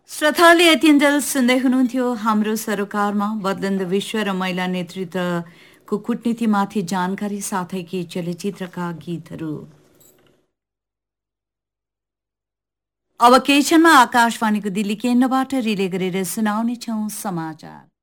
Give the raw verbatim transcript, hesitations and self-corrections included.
श्रोताले यतिन्जेल सुन्दै हुनुहुन्थ्यो हाम्रो सरोकारमा बदलन्दो विश्व र महिला नेतृत्वको कूटनीतिमाथि जानकारी साथै केही चलचित्रका गीतहरू। अब केही क्षणमा आकाशवाणीको दिल्ली केन्द्रबाट रिले गरेर सुनाउनेछौँ समाचार।